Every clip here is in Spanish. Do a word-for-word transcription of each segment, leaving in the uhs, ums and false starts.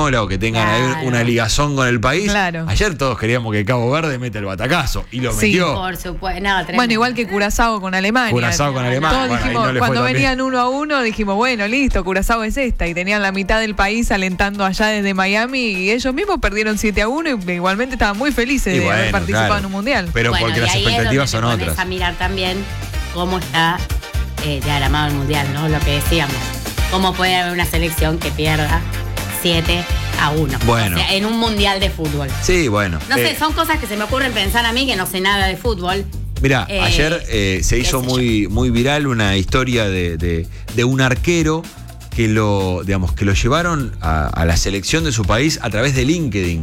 española o que tengan Claro. ahí una ligazón con el país. Claro. Ayer todos queríamos que Cabo Verde meta el batacazo y lo Sí, metió. Por supuesto. No, tremendo. Bueno, igual que Curazao con Alemania. Curazao con Alemania. Todos Bueno, ahí dijimos, no le fue cuando tan bien. venían uno a uno, dijimos, bueno, listo, Curazao es esta. Y tenían la mitad del país alentando allá desde Miami y ellos mismos perdieron siete a uno y igualmente estaban muy felices Y de bueno, haber participado claro. en un mundial. Pero Bueno, porque y las ahí es expectativas donde son te pones otras. a mirar también cómo está eh, diagramado el mundial, ¿no? Lo que decíamos. Cómo puede haber una selección que pierda siete a uno. Bueno. O sea, en un mundial de fútbol. Sí, bueno. No sé, Eh, son cosas que se me ocurren pensar a mí que no sé nada de fútbol. Mirá, Eh, ayer eh, se qué hizo sé yo. muy, muy viral una historia de, de- de un arquero que lo, digamos, que lo llevaron a, a la selección de su país a través de LinkedIn.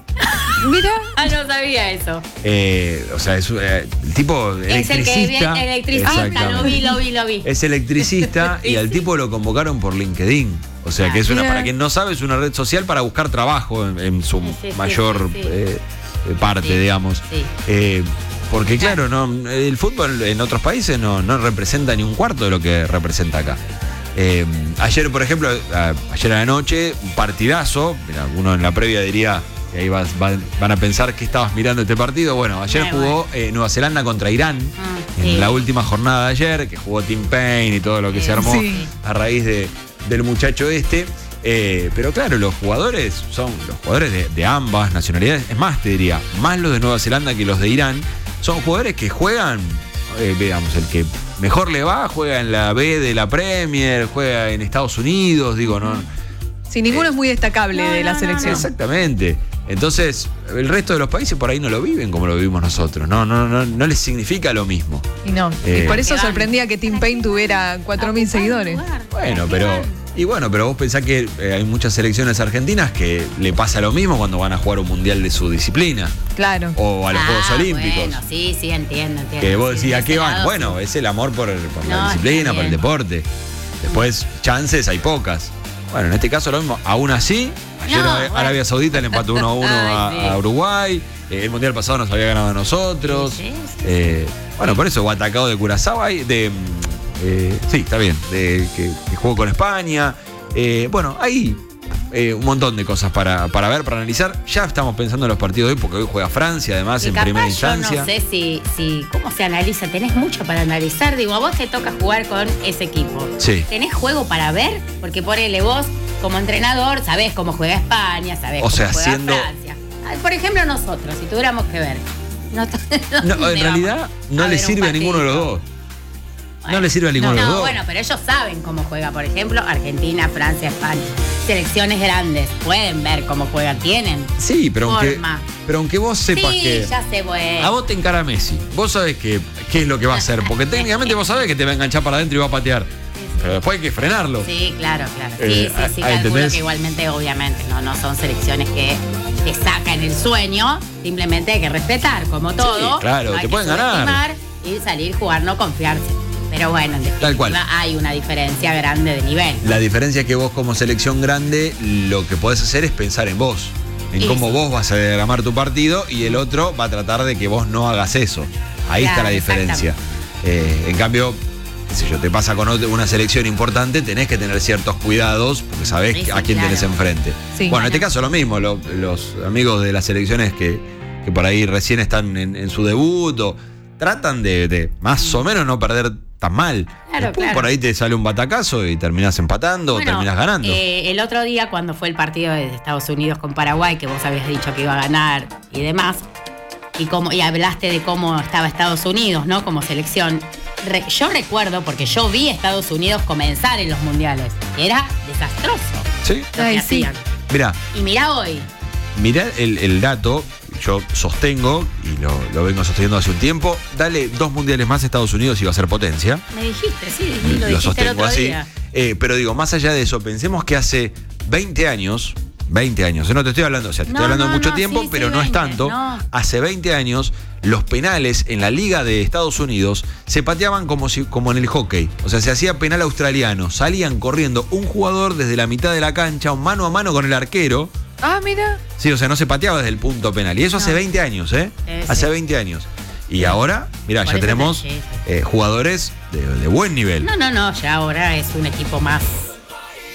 Mira, Ah, no sabía eso. Eh, o sea, es eh, el tipo Es el que electricista. viene electricista, lo Exactamente. vi, lo vi, lo vi. Es electricista y al tipo lo convocaron por LinkedIn. O sea, que es una, Mira. para quien no sabe, es una red social para buscar trabajo en, en su Sí, sí, sí, mayor sí, sí. eh, eh, parte, Sí, digamos. sí. Eh, porque claro, no, el fútbol en otros países no, no representa ni un cuarto de lo que representa acá. Eh, ayer, por ejemplo, a- ayer a la noche, un partidazo. Mira, uno en la previa diría que ahí vas- van, van a pensar que estabas mirando este partido. Bueno, ayer Eh, jugó eh, Nueva Zelanda contra Irán. Mm, En sí. la última jornada de ayer, que jugó Tim Payne y todo lo que Sí. se armó Sí. a raíz de, del muchacho este. Eh, pero claro, los jugadores son los jugadores de, de ambas nacionalidades. Es más, te diría, más los de Nueva Zelanda que los de Irán. Son jugadores que juegan, eh, veamos, el que mejor le va, juega en la B de la Premier, juega en Estados Unidos, digo, no. si ninguno es muy destacable No, de la no, no, selección. no. Exactamente. Entonces, el resto de los países por ahí no lo viven como lo vivimos nosotros. No, no, no, no les significa lo mismo. Y no. Eh. y por eso Que van. sorprendía que Tim Payne tuviera cuatro mil seguidores. Bueno, pero. Y bueno, pero vos pensás que eh, hay muchas selecciones argentinas que le pasa lo mismo cuando van a jugar un mundial de su disciplina Claro. o a los Ah, Juegos Olímpicos. Bueno, sí, sí, entiendo, entiendo. Que vos Sí, decís, de ¿a ese qué van? lado, Bueno, sí. es el amor por, el- por la No, disciplina, está por el bien. deporte. Después, chances hay pocas. Bueno, en este caso lo mismo. Aún así, ayer No, Arabia bueno. Saudita le empató uno a uno a, Ay, sí. a Uruguay. Eh, el mundial pasado nos había ganado a nosotros. Sí, sí, sí. Eh, bueno, por eso, Guatacao de Curazao, hay de, mm, eh, sí, está bien, de, que, que jugó con España. Eh, bueno, hay eh, un montón de cosas para, para ver, para analizar. Ya estamos pensando en los partidos de hoy, porque hoy juega Francia, además, Y en capaz primera yo instancia. no sé si, si, cómo se analiza, tenés mucho para analizar. Digo, a vos te toca jugar con ese equipo. Sí. ¿Tenés juego para ver? Porque ponele vos, como entrenador, sabés cómo juega España, sabés O cómo sea, juega siendo- Francia. Ah, Por ejemplo, nosotros, si tuviéramos que ver. No, No, ¿dónde en realidad vamos no a le ver un sirve a ninguno de los partidito? dos. Bueno, No le sirve a ninguno de los No, dos. bueno, pero ellos saben cómo juega, por ejemplo, Argentina, Francia, España. Selecciones grandes, pueden ver cómo juegan, tienen. Sí, pero aunque, Forma. pero aunque vos sepas Sí, que ya sé, bueno. a vos te encara Messi, vos sabés que, qué es lo que va a hacer, porque técnicamente vos sabés que te va a enganchar para adentro y va a patear. Pero después hay que frenarlo. Sí, claro, claro. Sí, Eh, sí, sí, ahí calculo entendés. que igualmente, obviamente, no, no son selecciones que te sacan el sueño, simplemente hay que respetar, como todo. claro, no hay te que pueden ganar. subestimar y salir, jugar, no confiarse. Pero bueno, en Tal cual. definitiva hay una diferencia grande de nivel. La diferencia es que vos como selección grande lo que podés hacer es pensar en vos, en Y cómo sí. vos vas a diagramar tu partido y el otro va a tratar de que vos no hagas eso. Ahí está Claro, la diferencia. Eh, en cambio, qué sé yo, te pasa con otra- una selección importante, tenés que tener ciertos cuidados porque sabés Sí, sí, a quién claro. tenés enfrente. Sí. Bueno, en este caso lo mismo, lo- los amigos de las selecciones que, que por ahí recién están en, en su debut o tratan de, de más o menos no perder tan mal. Claro, Después claro. por ahí te sale un batacazo y terminás empatando Bueno, o terminás ganando. eh, el otro día, cuando fue el partido de Estados Unidos con Paraguay, que vos habías dicho que iba a ganar y demás, y, cómo, y hablaste de cómo estaba Estados Unidos, ¿no? Como selección. Re- yo recuerdo, porque yo vi a Estados Unidos comenzar en los mundiales, que era desastroso ¿Sí? lo Ay, que sí. hacían. Mirá, Y mirá hoy. mirá el, el dato, yo sostengo, y lo, lo vengo sosteniendo hace un tiempo, dale dos mundiales más a Estados Unidos y va a ser potencia. Me dijiste, sí, sí, lo, Lo dijiste el sostengo otro así. día. Eh, pero digo, más allá de eso, pensemos que hace veinte años, veinte años, no te estoy hablando, o sea, te No, estoy hablando no, de mucho no, tiempo, sí, pero sí, no es veinte, tanto. no. Hace veinte años, los penales en la Liga de Estados Unidos se pateaban como, si, como en el hockey. O sea, se hacía penal australiano. Salían corriendo un jugador desde la mitad de la cancha, un mano a mano con el arquero. Ah, mira. Sí, o sea, no se pateaba desde el punto penal. Y eso hace No. veinte años, ¿eh? Sí, sí. Hace veinte años. Y ahora, mirá, Por ya eso tenemos te- sí, sí. eh, jugadores de, de buen nivel. No, no, no, ya ahora es un equipo más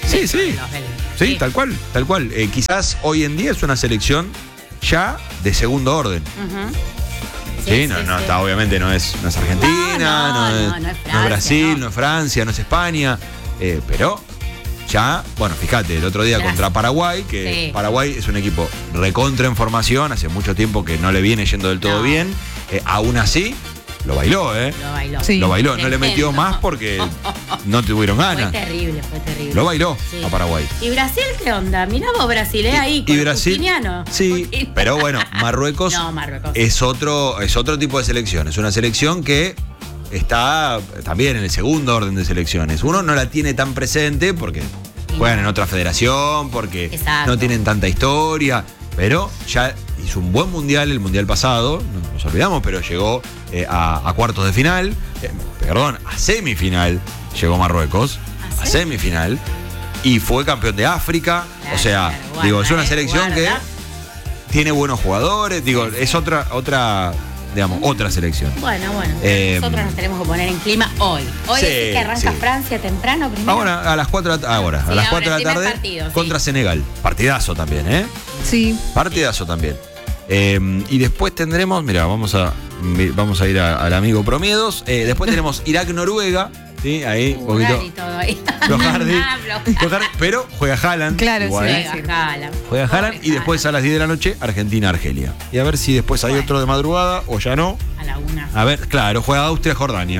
Sí, dentro sí. de los belgas. Sí, tal cual, tal cual. Eh, quizás hoy en día es una selección ya de segundo orden. Ujú. Sí, Sí, no, sí, no, sí. está, obviamente no es, no es Argentina, No, no, no, es, no, no es no es Francia, Brasil, no. no es Francia, no es España, eh, pero ya, bueno, fíjate, el otro día Gracias. contra Paraguay, que Sí. Paraguay es un equipo recontra en formación, hace mucho tiempo que no le viene yendo del todo No. bien, eh, aún así lo bailó, ¿eh? Lo bailó. Sí. Lo bailó, no le metió Tremendo. más porque no tuvieron Fue ganas. terrible, fue terrible. Lo bailó Sí. a Paraguay. ¿Y Brasil qué onda? Mirá vos, Brasil, ¿eh? Ahí, con Y los Brasil, Justinianos. sí, Justiniano. pero bueno, Marruecos, No, Marruecos. es otro es otro tipo de selección. Es una selección que está también en el segundo orden de selecciones. Uno no la tiene tan presente porque juegan en otra federación, porque Exacto. no tienen tanta historia, pero ya hizo un buen mundial el mundial pasado, no nos olvidamos, pero llegó eh, a, a cuartos de final, eh, perdón, a semifinal llegó Marruecos, ¿Ah, a sí? semifinal, y fue campeón de África. Claro, O sea, claro, guarda, digo, es una eh, selección que guarda. tiene buenos jugadores, digo, es otra, otra, digamos, otra selección. Bueno, bueno. Eh, Nosotros nos tenemos que poner en clima hoy. Hoy sí, decís que arranca sí. Francia temprano primero. Ahora a las cuatro de la, ahora, Sí, a las ahora, cuatro de el la primer tarde partido, sí. contra Senegal. Partidazo también, ¿eh? Sí. Partidazo también. Eh, y después tendremos, mira, vamos a mi- vamos a ir a- al amigo Promiedos. Eh, después tenemos Irak-Noruega, ¿sí? Ahí, un Uh, poquito. Dani, todo ahí. Flojardi. Ah, Flojardi. Flojardi, pero juega Haaland. Claro, igual. sí. Juega Haaland. Juega Haaland Pobre y después a las diez de la noche Argentina-Argelia. Y a ver si después hay Bueno. otro de madrugada o ya no. A la una. A ver, claro, juega Austria-Jordania.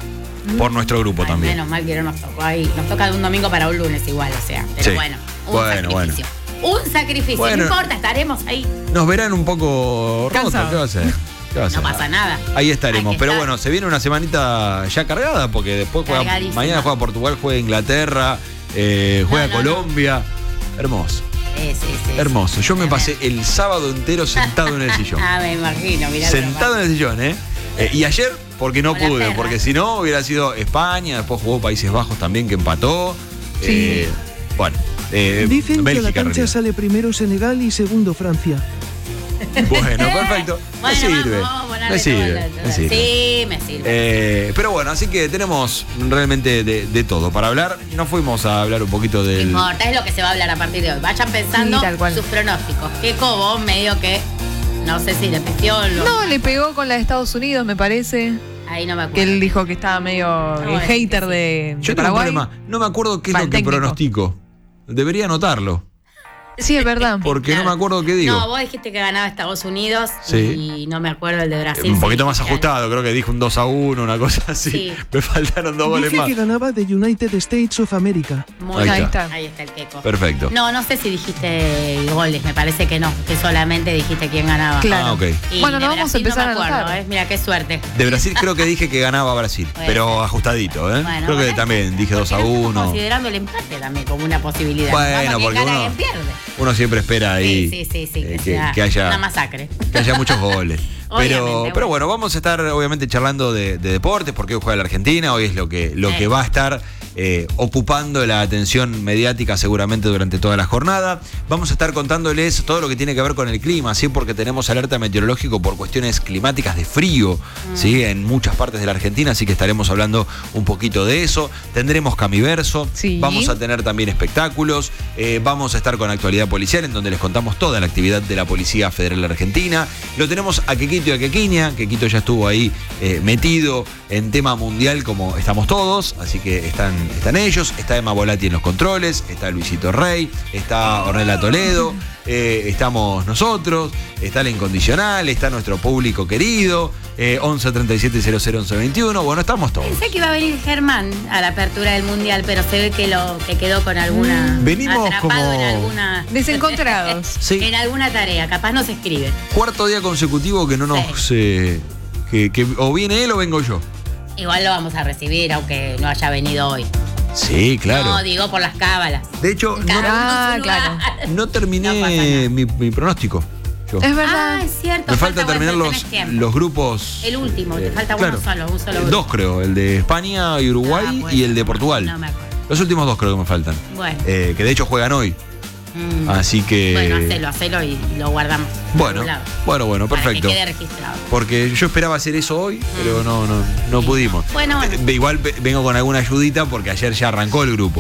Por nuestro grupo Ay, también. Menos mal que no nos tocó ahí. Nos toca de un domingo para un lunes igual, o sea. Pero Sí. bueno, un Bueno, sacrificio. Un sacrificio. Bueno. No importa, estaremos ahí. Nos verán un poco rotos, Cansados. ¿qué va a hacer? ¿Qué va a No hacer? pasa nada. Ahí estaremos. Hay que Pero estar. bueno, se viene una semanita ya cargada porque después juega, Cargadísima. mañana juega Portugal, juega Inglaterra, eh, juega No, no, Colombia. Hermoso, Sí, sí, sí. hermoso. Yo me Tremendo. pasé el sábado entero sentado en el sillón. Ah, me imagino, mirá. Sentado en el sillón, ¿eh? Eh, y ayer, porque no Con la pude, perra. porque si no hubiera sido España, después jugó Países Bajos también que empató. Sí. Eh, bueno, eh, Dicen que Bélgica la en cancha realidad. sale primero Senegal y segundo Francia. Bueno, perfecto. Me Bueno, sirve. vamos, vamos a ponerle Me sirve. todo la- Me sirve. Sí, me sirve. Eh, pero bueno, así que tenemos realmente de, de todo para hablar. Nos fuimos a hablar un poquito No del. importa, es lo que se va a hablar a partir de hoy. Vayan pensando Sí, tal cual. sus pronósticos. Que Cobo medio que, no sé si le pifió lo- No, le pegó con la de Estados Unidos, me parece. Ahí no me acuerdo. Que él dijo que estaba medio bueno, el hater sí. de, Yo de tengo un Paraguay. problema. No me acuerdo qué es Mal lo que técnico. pronostico. Debería anotarlo. Sí, es verdad. Porque no me acuerdo qué digo. No, vos dijiste que ganaba Estados Unidos Sí. y no me acuerdo el de Brasil. un sí, poquito más dijiste ajustado, creo que dijo un dos a uno, una cosa así. Sí. Me faltaron dos goles Dice más. que ganaba de United States of America. algo. Ahí Muy está. bien. está. Ahí está el queco. Perfecto. No, no sé si dijiste goles, me parece que no, que solamente dijiste quién ganaba. Claro. Ah, ok. Y Bueno, de no vamos a Brasil empezar no me a acuerdo, anotar. ¿eh? Mira qué suerte. De Brasil creo que dije que ganaba Brasil, Puede pero ser. ajustadito, ¿eh? Bueno, creo que bueno, también dije dos a porque no estamos uno. considerando el empate también como una posibilidad. Bueno, Vamos, quien porque gana, uno- quien pierde. Uno siempre espera ahí Sí, sí, sí, sí, eh, que, que, sea que haya una masacre. que haya muchos goles. Pero, Obviamente, pero bueno. bueno, vamos a estar obviamente charlando de, de deportes, porque hoy juega la Argentina, hoy es lo que, lo Sí. que va a estar eh, ocupando la atención mediática seguramente durante toda la jornada. Vamos a estar contándoles todo lo que tiene que ver con el clima, ¿sí? Porque tenemos alerta meteorológico por cuestiones climáticas de frío, ¿sí? En muchas partes de la Argentina, así que estaremos hablando un poquito de eso. Tendremos Camiverso, Sí. vamos a tener también espectáculos, eh, vamos a estar con actualidad policial, en donde les contamos toda la actividad de la Policía Federal Argentina. Lo tenemos a Quequito y a Quequiña, Quequito ya estuvo ahí eh, metido en tema mundial como estamos todos, así que están, están ellos, está Emma Volati en los controles, está Luisito Rey, está Ornella Toledo, eh, estamos nosotros, está la Incondicional, está nuestro público querido, eh, once treinta y siete cero cero once veintiuno, bueno, estamos todos. Pensé que iba a venir Germán a la apertura del mundial, pero se ve que lo que quedó con alguna Venimos atrapado como- en alguna Desencontrados. Sí. en alguna tarea, capaz no se escribe. Cuarto día consecutivo que no nos... eh, que, que o viene él o vengo yo. Igual lo vamos a recibir aunque no haya venido hoy. Sí, claro. No, digo por las cábalas. De hecho, no, Cada uno Ah, en su lugar. claro. no terminé No pasa nada. mi, mi pronóstico. Yo. Es verdad. Ah, es cierto. Me falta bueno, terminar tenés los, tiempo. los grupos. El último, te eh, falta claro. uno solo, un solo Eh, grupo. Dos creo, el de España y Uruguay Ah, bueno, y el de no, Portugal. No me acuerdo. Los últimos dos creo que me faltan. Bueno. Eh, que de hecho juegan hoy. Mm. Así que. Bueno, hacelo, hacelo y lo guardamos. Bueno, en algún lado, bueno, bueno, para perfecto. que quede registrado. Porque yo esperaba hacer eso hoy, pero no, no, no Sí. pudimos. Bueno, bueno. Eh, Igual ve- vengo con alguna ayudita porque ayer ya arrancó el grupo.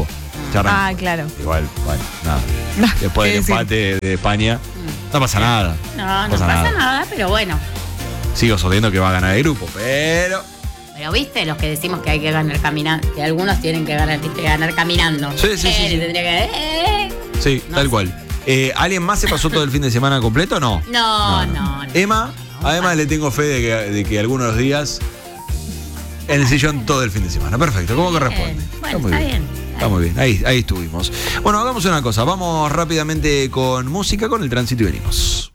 Ya arrancó. Ah, claro. Igual, bueno, nada. Después del Sí, sí. empate de España, no pasa nada. No, no pasa nada, pero bueno. Sigo sosteniendo que va a ganar el grupo, pero. Pero viste, los que decimos que hay que ganar caminando, que algunos tienen que ganar, que ganar caminando. Sí, sí, sí, Él sí. tendría que. eh. Sí, No tal sé. cual. Eh, ¿Alguien más se pasó todo el fin de semana completo o no? No, no, no. Emma, no, además le tengo fe de que, de que algunos de los días en el sillón todo el fin de semana. Perfecto, como Bien. corresponde. Bueno, está bien. Está muy bien, ahí, ahí estuvimos. Bueno, hagamos una cosa, vamos rápidamente con música, con el tránsito y venimos.